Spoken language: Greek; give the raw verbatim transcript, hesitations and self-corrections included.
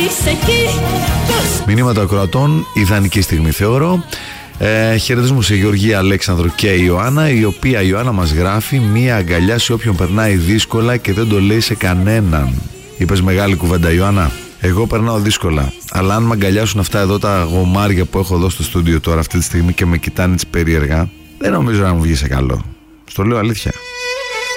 Μηνύματα ακροατών, ιδανική στιγμή θεωρώ. Ε, χαιρετισμό σε Γεωργία, Αλέξανδρο και Ιωάννα, η οποία η Ιωάννα μας γράφει: μία αγκαλιά σε όποιον περνάει δύσκολα και δεν το λέει σε κανέναν. Είπες μεγάλη κουβέντα, Ιωάννα. Εγώ περνάω δύσκολα, αλλά αν με αγκαλιάσουν αυτά εδώ τα γομάρια που έχω εδώ στο στούντιο τώρα αυτή τη στιγμή και με κοιτάνε έτσι περίεργα, δεν νομίζω να μου βγει σε καλό. Στο λέω αλήθεια.